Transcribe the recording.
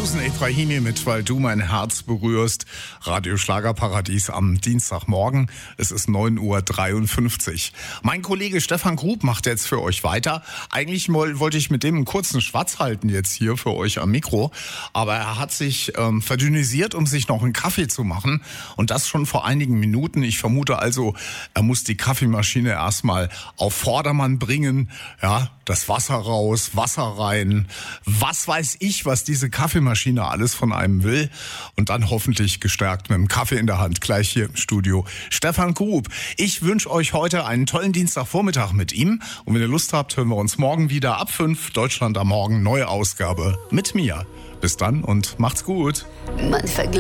Susan Ebrahimi mit Weil du mein Herz berührst. Radio Schlagerparadies am Dienstagmorgen. Es ist 9:53 Uhr. Mein Kollege Stefan Grub macht jetzt für euch weiter. Eigentlich wollte ich mit dem einen kurzen Schwatz halten jetzt hier für euch am Mikro. Aber er hat sich verdünnisiert, um sich noch einen Kaffee zu machen. Und das schon vor einigen Minuten. Ich vermute also, er muss die Kaffeemaschine erstmal auf Vordermann bringen. Ja, das Wasser raus, Wasser rein. Was weiß ich, was diese Kaffeemaschine alles von einem will. Und dann hoffentlich gestärkt mit dem Kaffee in der Hand gleich hier im Studio. Stefan Grub, ich wünsche euch heute einen tollen Dienstagvormittag mit ihm. Und wenn ihr Lust habt, hören wir uns morgen wieder ab 5. Deutschland am Morgen, neue Ausgabe mit mir. Bis dann und macht's gut.